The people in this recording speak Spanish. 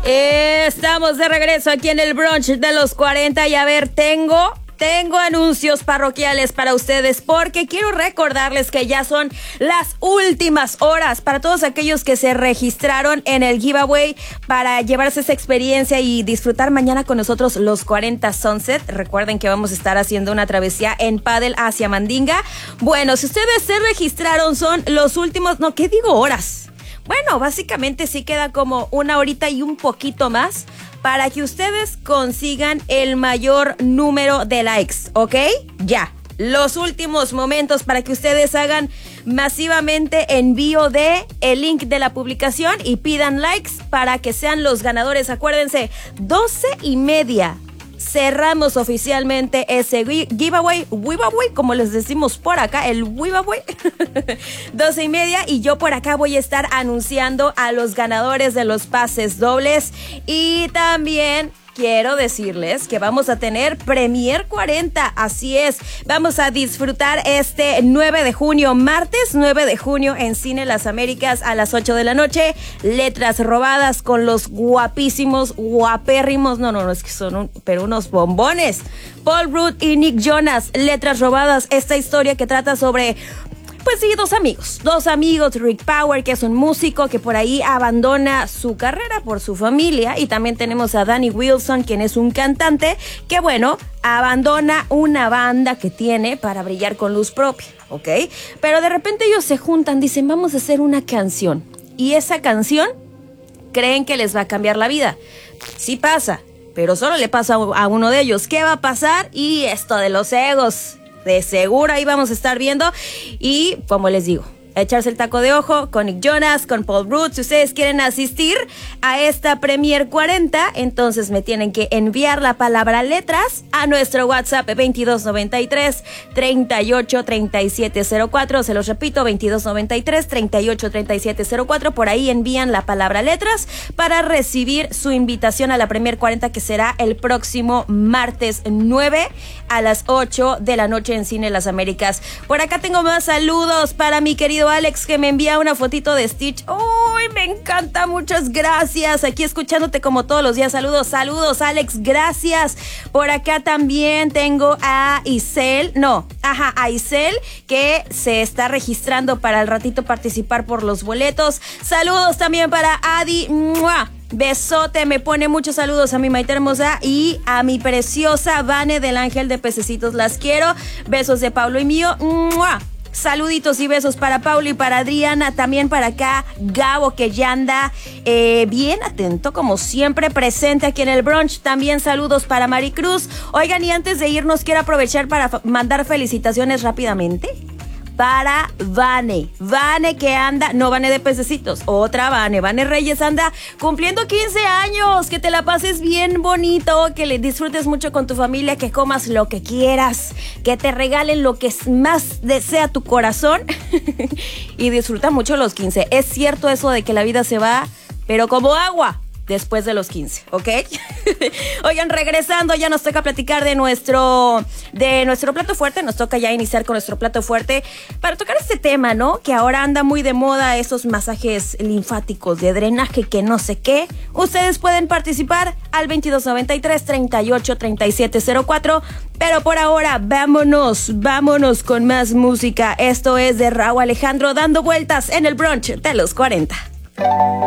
Estamos de regreso aquí en el brunch de los 40 y a ver, tengo anuncios parroquiales para ustedes porque quiero recordarles que ya son las últimas horas para todos aquellos que se registraron en el giveaway para llevarse esa experiencia y disfrutar mañana con nosotros los 40 Sunset. Recuerden que vamos a estar haciendo una travesía en pádel hacia Mandinga. Bueno, si ustedes se registraron son los últimos, no, ¿qué digo horas? Bueno, básicamente sí queda como una horita y un poquito más para que ustedes consigan el mayor número de likes, ¿ok? Ya, los últimos momentos para que ustedes hagan masivamente envío de el link de la publicación y pidan likes para que sean los ganadores. Acuérdense, 12:30. Cerramos oficialmente ese giveaway, como les decimos por acá, el giveaway, 12:30, y yo por acá voy a estar anunciando a los ganadores de los pases dobles y también quiero decirles que vamos a tener Premier 40, así es, vamos a disfrutar este 9 de junio, martes 9 de junio en Cine Las Américas a las 8 de la noche, Letras Robadas con los guapísimos, guapérrimos, no, es que son pero unos bombones, Paul Rudd y Nick Jonas, Letras Robadas, esta historia que trata sobre... Pues sí, dos amigos, Rick Power, que es un músico que por ahí abandona su carrera por su familia, y también tenemos a Danny Wilson, quien es un cantante que, bueno, abandona una banda que tiene para brillar con luz propia, ¿ok? Pero de repente ellos se juntan, dicen, vamos a hacer una canción, y esa canción creen que les va a cambiar la vida. Sí pasa, pero solo le pasa a uno de ellos. ¿Qué va a pasar? Y esto de los egos... De seguro ahí vamos a estar viendo. Y como les digo, echarse el taco de ojo con Nick Jonas, con Paul Rudd. Si ustedes quieren asistir a esta Premier 40, entonces me tienen que enviar la palabra letras a nuestro WhatsApp 2293-383704. Se los repito, 2293-383704. Por ahí envían la palabra letras para recibir su invitación a la Premier 40, que será el próximo martes 9 a las 8 de la noche en Cine Las Américas. Por acá tengo más saludos para mi querido Alex, que me envía una fotito de Stitch. ¡Uy, me encanta! Muchas gracias. Aquí escuchándote como todos los días. Saludos, Alex. Gracias. Por acá también tengo a Isel, que se está registrando para al ratito participar por los boletos. Saludos también para Adi. ¡Mua! Besote, me pone muchos saludos a mi Maite hermosa y a mi preciosa Vane del Ángel de Pececitos. Las quiero. Besos de Pablo y mío. ¡Mua! Saluditos y besos para Paulo y para Adriana, también para acá Gabo, que ya anda bien atento, como siempre, presente aquí en el brunch. También saludos para Maricruz. Oigan, y antes de irnos quiero aprovechar para mandar felicitaciones rápidamente para Vane que anda, no Vane de Pececitos, otra Vane Reyes anda cumpliendo 15 años, que te la pases bien bonito, que le disfrutes mucho con tu familia, que comas lo que quieras, que te regalen lo que más desea tu corazón y disfruta mucho los 15. Es cierto eso de que la vida se va, pero como agua, después de los 15, ¿ok? Oigan, regresando, ya nos toca platicar de nuestro plato fuerte. Nos toca ya iniciar con nuestro plato fuerte para tocar este tema, ¿no? Que ahora anda muy de moda, esos masajes linfáticos de drenaje, que no sé qué. Ustedes pueden participar al 2293-383704. Pero por ahora, vámonos con más música. Esto es de Rauw Alejandro, dando vueltas en el brunch de los 40.